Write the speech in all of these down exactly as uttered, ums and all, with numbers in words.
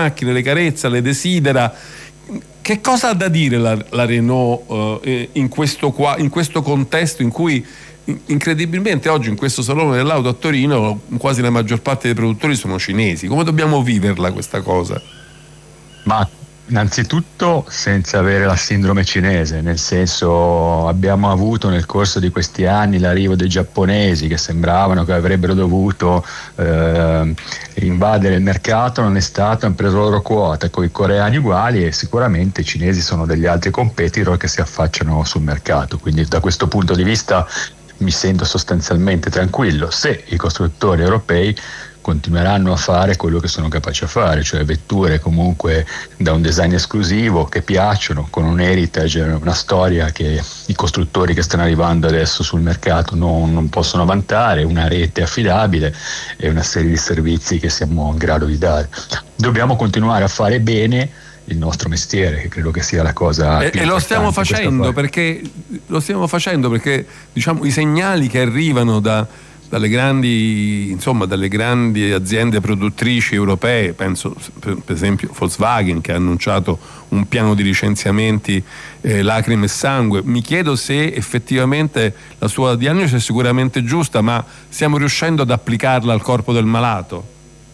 macchine, le carezza, le desidera. Che cosa ha da dire la, la Renault eh, in, questo qua, in questo contesto in cui incredibilmente oggi in questo salone dell'auto a Torino quasi la maggior parte dei produttori sono cinesi? Come dobbiamo viverla questa cosa? Ma innanzitutto senza avere la sindrome cinese, nel senso, abbiamo avuto nel corso di questi anni l'arrivo dei giapponesi che sembravano che avrebbero dovuto eh, invadere il mercato, non è stato, hanno preso la loro quota, con i coreani uguali, e sicuramente i cinesi sono degli altri competitor che si affacciano sul mercato, quindi da questo punto di vista mi sento sostanzialmente tranquillo. Se i costruttori europei continueranno a fare quello che sono capaci a fare, cioè vetture comunque da un design esclusivo che piacciono, con un heritage, una storia che i costruttori che stanno arrivando adesso sul mercato non, non possono vantare, una rete affidabile e una serie di servizi che siamo in grado di dare. Dobbiamo continuare a fare bene il nostro mestiere, che credo che sia la cosa e, più e lo stiamo importante facendo perché lo stiamo facendo perché diciamo i segnali che arrivano da dalle grandi, insomma, dalle grandi aziende produttrici europee, penso per, per esempio Volkswagen, che ha annunciato un piano di licenziamenti eh, lacrime e sangue. Mi chiedo se effettivamente la sua diagnosi è sicuramente giusta, ma stiamo riuscendo ad applicarla al corpo del malato?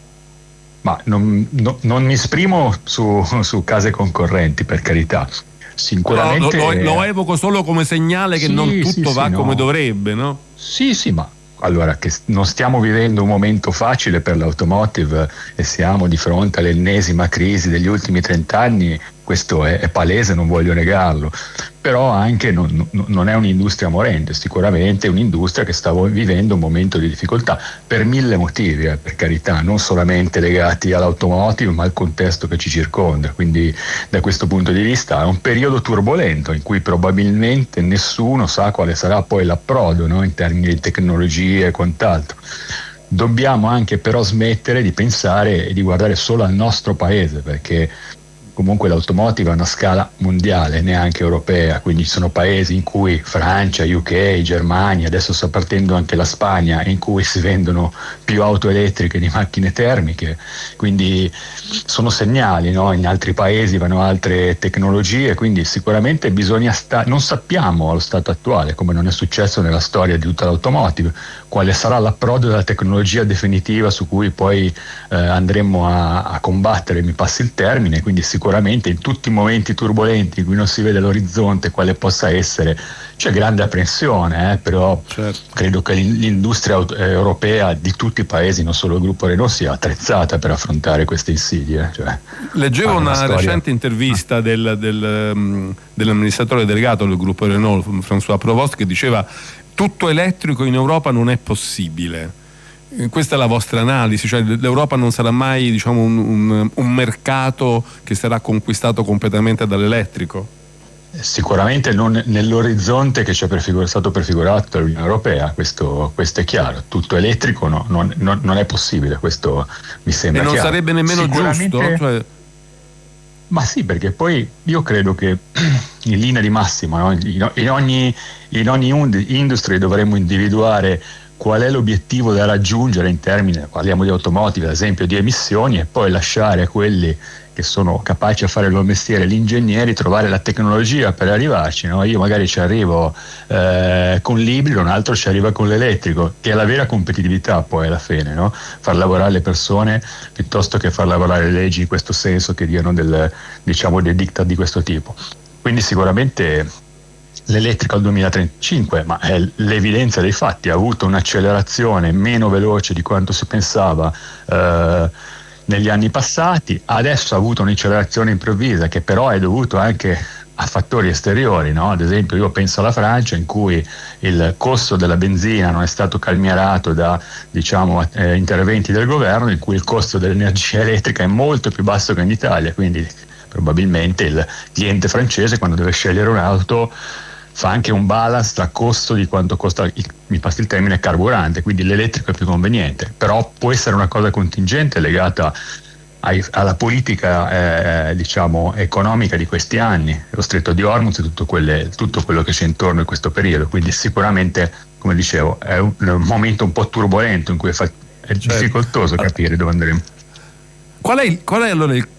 Ma non, no, non mi esprimo su, su case concorrenti, per carità. Sicuramente no, lo, lo evoco solo come segnale che sì, non tutto sì, va sì, come no. dovrebbe, no? Sì, sì, ma allora, che non stiamo vivendo un momento facile per l'automotive e siamo di fronte all'ennesima crisi degli ultimi trent'anni, questo è, è palese, non voglio negarlo, però anche non, non è un'industria morente, sicuramente è un'industria che sta vivendo un momento di difficoltà per mille motivi, eh, per carità, non solamente legati all'automotive ma al contesto che ci circonda, quindi da questo punto di vista è un periodo turbolento in cui probabilmente nessuno sa quale sarà poi l'approdo, no, in termini di tecnologie e quant'altro. Dobbiamo anche però smettere di pensare e di guardare solo al nostro paese, perché comunque l'automotive ha una scala mondiale, neanche europea, quindi ci sono paesi in cui Francia, U K, Germania, adesso sta partendo anche la Spagna, in cui si vendono più auto elettriche di macchine termiche, quindi sono segnali, no? In altri paesi vanno altre tecnologie, quindi sicuramente bisogna sta- non sappiamo allo stato attuale, come non è successo nella storia di tutta l'automotive, quale sarà l'approdo della tecnologia definitiva su cui poi eh, andremo a, a combattere, mi passi il termine, quindi sicuramente in tutti i momenti turbolenti in cui non si vede l'orizzonte quale possa essere, c'è grande apprensione, eh, però certo. Credo che l'industria europea di tutti i paesi, non solo il gruppo Renault, sia attrezzata per affrontare queste insidie. Cioè, leggevo una, una recente intervista ah. del, del, um, dell'amministratore delegato del gruppo Renault, François Provost, che diceva: tutto elettrico in Europa non è possibile. Questa è la vostra analisi, cioè l'Europa non sarà mai, diciamo, un, un, un mercato che sarà conquistato completamente dall'elettrico? Sicuramente non nell'orizzonte che ci è prefigurato, stato prefigurato dall'Unione Europea, questo, questo è chiaro. Tutto elettrico no, non, non, non è possibile, questo mi sembra chiaro. E non chiaro. sarebbe nemmeno giusto? Cioè... Ma sì, perché poi io credo che in linea di massima, no? in ogni, in ogni industria dovremmo individuare qual è l'obiettivo da raggiungere in termini, parliamo di automotive ad esempio, di emissioni, e poi lasciare a quelli che sono capaci a fare il loro mestiere, gli ingegneri, trovare la tecnologia per arrivarci, no? Io magari ci arrivo eh, con l'ibrido, un altro ci arriva con l'elettrico, che è la vera competitività poi alla fine, no? Far lavorare le persone piuttosto che far lavorare le leggi in questo senso, che diano del, diciamo, dei diktat di questo tipo. Quindi sicuramente l'elettrico al duemilatrentacinque, ma è l'evidenza dei fatti, ha avuto un'accelerazione meno veloce di quanto si pensava eh, negli anni passati, adesso ha avuto un'accelerazione improvvisa che però è dovuto anche a fattori esteriori, no? Ad esempio io penso alla Francia, in cui il costo della benzina non è stato calmierato da, diciamo, eh, interventi del governo, in cui il costo dell'energia elettrica è molto più basso che in Italia, quindi probabilmente il cliente francese, quando deve scegliere un'auto, fa anche un balance tra costo di quanto costa, il, mi passi il termine, carburante, quindi l'elettrico è più conveniente, però può essere una cosa contingente legata ai, alla politica eh, diciamo economica di questi anni, lo stretto di Hormuz e tutto, quelle, tutto quello che c'è intorno in questo periodo, quindi sicuramente, come dicevo, è un, un momento un po' turbolento in cui è, fa, è certo. difficoltoso capire dove andremo. Qual è, qual è allora il